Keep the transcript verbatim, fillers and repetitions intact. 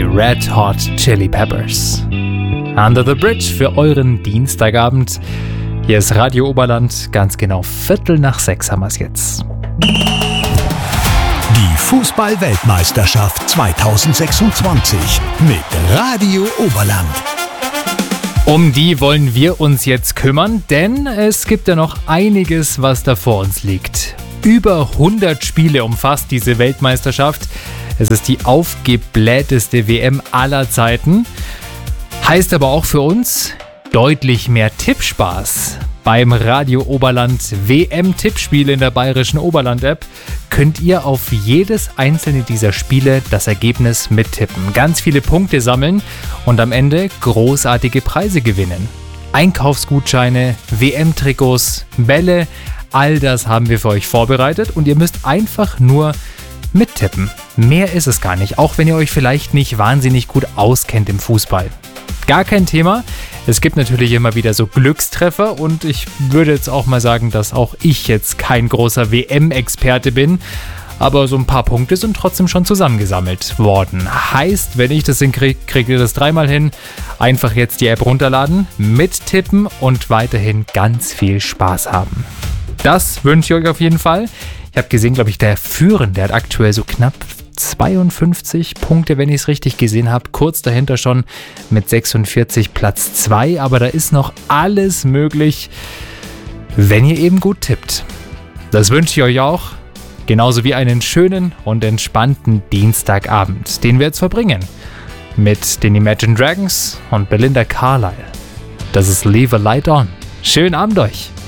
Red Hot Chili Peppers. Under the Bridge für euren Dienstagabend. Hier ist Radio Oberland, ganz genau Viertel nach sechs haben wir es jetzt. Die Fußball-Weltmeisterschaft zweitausendsechsundzwanzig mit Radio Oberland. Um die wollen wir uns jetzt kümmern, denn es gibt ja noch einiges, was da vor uns liegt. Über hundert Spiele umfasst diese Weltmeisterschaft. Es ist die aufgeblähteste W M aller Zeiten. Heißt aber auch für uns deutlich mehr Tippspaß. Beim Radio Oberland W M-Tippspiel in der Bayerischen Oberland-App könnt ihr auf jedes einzelne dieser Spiele das Ergebnis mittippen, ganz viele Punkte sammeln und am Ende großartige Preise gewinnen. Einkaufsgutscheine, W M-Trikots, Bälle, all das haben wir für euch vorbereitet und ihr müsst einfach nur mittippen. Mehr ist es gar nicht, auch wenn ihr euch vielleicht nicht wahnsinnig gut auskennt im Fußball. Gar kein Thema. Es gibt natürlich immer wieder so Glückstreffer und ich würde jetzt auch mal sagen, dass auch ich jetzt kein großer W M-Experte bin, aber so ein paar Punkte sind trotzdem schon zusammengesammelt worden. Heißt, wenn ich das hinkriege, kriegt ihr das dreimal hin. Einfach jetzt die App runterladen, mittippen und weiterhin ganz viel Spaß haben. Das wünsche ich euch auf jeden Fall. Ich habe gesehen, glaube ich, der Führende hat aktuell so knapp zweiundfünfzig Punkte, wenn ich es richtig gesehen habe. Kurz dahinter schon mit sechsundvierzig Platz zwei. Aber da ist noch alles möglich, wenn ihr eben gut tippt. Das wünsche ich euch auch. Genauso wie einen schönen und entspannten Dienstagabend, den wir jetzt verbringen. Mit den Imagine Dragons und Belinda Carlisle. Das ist Leave a Light On. Schönen Abend euch.